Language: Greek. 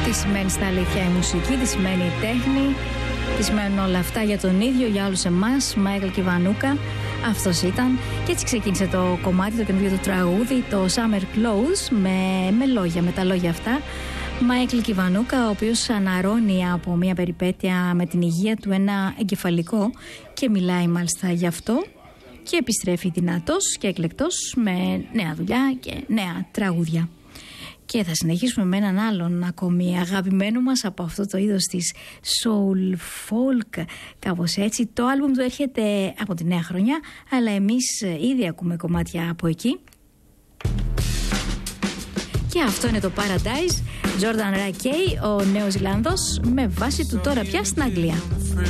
Τι σημαίνει στα αλήθεια η μουσική, τι σημαίνει η τέχνη, τι σημαίνουν όλα αυτά για τον ίδιο, για όλους εμάς. Μάικλ Κιβανούκα, αυτός ήταν. Και έτσι ξεκίνησε το κομμάτι, το καινούργιο του τραγούδι, το Summer Clothes, με λόγια, με τα λόγια αυτά. Μάικλ Κιβανούκα, ο οποίος αναρρώνει από μια περιπέτεια με την υγεία του, ένα εγκεφαλικό, και μιλάει μάλιστα γι' αυτό. Και επιστρέφει δυνατός και εκλεκτός με νέα δουλειά και νέα τραγούδια. Και θα συνεχίσουμε με έναν άλλον ακόμη αγαπημένο μας από αυτό το είδος της soul folk, κάπως έτσι. Το άλμπουμ του έρχεται από τη νέα χρονιά, αλλά εμείς ήδη ακούμε κομμάτια από εκεί. Και αυτό είναι το Paradise, Jordan Rakei, ο Νέος Ζηλάνδος, με βάση του τώρα πια στην Αγγλία.